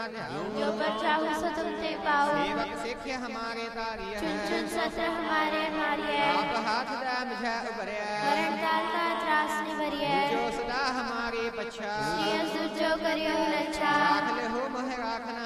जो पर चाहूँ सो तुम ते पाओ। सेवक सिख हमारे तारिय चुन चुन सत्र हमारे मारिय। आप हाथ दा मुझे उबरिय वरण ताल का त्रास निवरिय। जो सदा हमारे पच्छा श्री जो करियो लच्छा। राख ले हो मोह राखना